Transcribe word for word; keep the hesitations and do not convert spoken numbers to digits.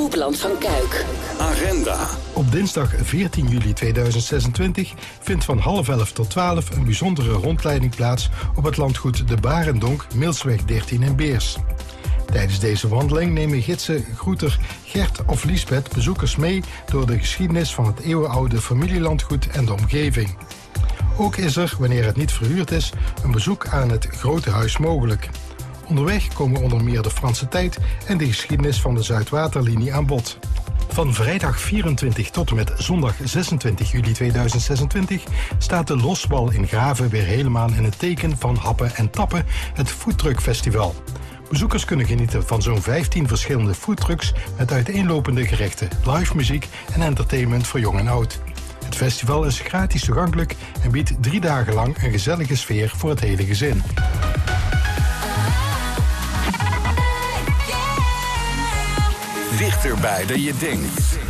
Hoepland van Kuik. Agenda. Op dinsdag veertien juli tweeduizend zesentwintig vindt van half elf tot twaalf een bijzondere rondleiding plaats op het landgoed De Barendonk, Milsweg dertien in Beers. Tijdens deze wandeling nemen gidsen Groeter, Gert of Liesbeth bezoekers mee door de geschiedenis van het eeuwenoude familielandgoed en de omgeving. Ook is er, wanneer het niet verhuurd is, een bezoek aan het Grote Huis mogelijk. Onderweg komen onder meer de Franse tijd en de geschiedenis van de Zuidwaterlinie aan bod. Van vrijdag vierentwintig tot en met zondag zesentwintig juli tweeduizend zesentwintig staat de Losbal in Graven weer helemaal in het teken van happen en tappen, het Foodtruckfestival. Bezoekers kunnen genieten van zo'n vijftien verschillende foodtrucks met uiteenlopende gerechten, live muziek en entertainment voor jong en oud. Het festival is gratis toegankelijk en biedt drie dagen lang een gezellige sfeer voor het hele gezin. Dichterbij dan je denkt.